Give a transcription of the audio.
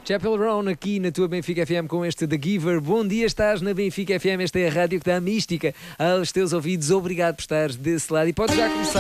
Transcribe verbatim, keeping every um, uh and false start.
Chapel Roan aqui na tua Benfica F M com este The Giver. Bom dia, estás na Benfica F M. Esta é a rádio que dá mística aos teus ouvidos. Obrigado por estares desse lado e podes já começar.